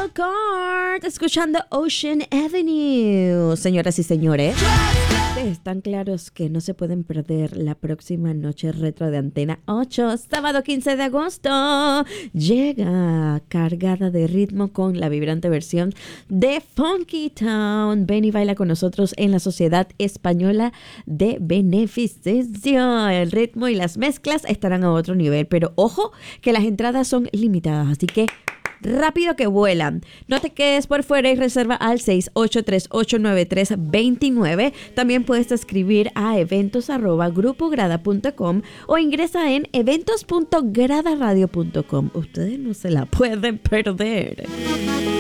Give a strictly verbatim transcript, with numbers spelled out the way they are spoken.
Card, escuchando Ocean Avenue. Señoras y señores, están claros que no se pueden perder la próxima noche retro de Antena ocho, sábado quince de agosto. Llega cargada de ritmo con la vibrante versión de Funky Town. Ven y baila con nosotros en la Sociedad Española de Beneficencia. El ritmo y las mezclas estarán a otro nivel, pero ojo que las entradas son limitadas, así que rápido que vuelan. No te quedes por fuera y reserva al seis ocho tres, ocho nueve tres, dos nueve. También puedes escribir a eventos arroba grupograda punto com o ingresa en eventos punto grada radio punto com. Ustedes no se la pueden perder.